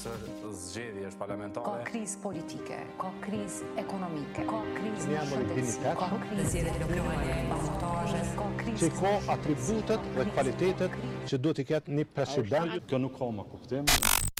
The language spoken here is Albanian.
përsër zgjedhjesh parlamentare. Ka krizë politike, ka krizë ekonomike, ka krizë Ne jam shëndetësie, ka krizë ka krizë që ka atributet dhe kvalitetet që duhet i ketë një president. Kjo nuk ka më kuptim.